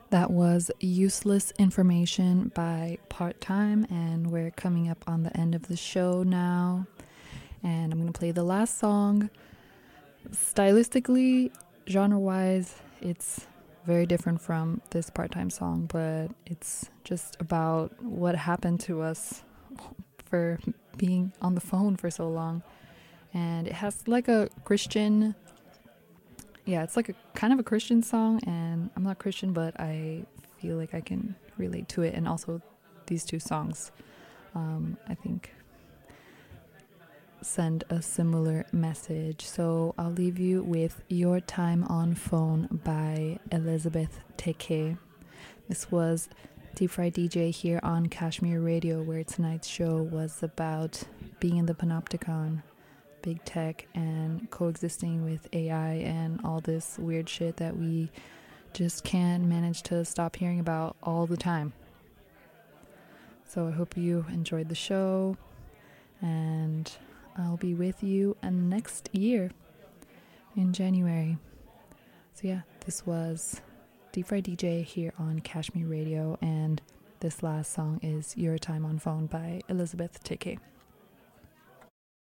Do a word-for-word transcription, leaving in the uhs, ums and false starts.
That was Useless Information by Part Time, and we're coming up on the end of the show now. And I'm going to play the last song. Stylistically, genre-wise, it's very different from this Part Time song, but it's just about what happened to us for being on the phone for so long. And it has like a Christian... Yeah, it's like a kind of a Christian song, and I'm not Christian, but I feel like I can relate to it. And also these two songs, um, I think, send a similar message. So I'll leave you with Your Time on Phone by Elizabeth Teke. This was Deep Fried D J here on Kashmir Radio, where tonight's show was about being in the Panopticon, big tech, and coexisting with A I and all this weird shit that we just can't manage to stop hearing about all the time. So I hope you enjoyed the show, and I'll be with you next year in January. So yeah, this was Deep Fried D J here on Kashmir Radio, and this last song is Your Time on Phone by Elizabeth Teke.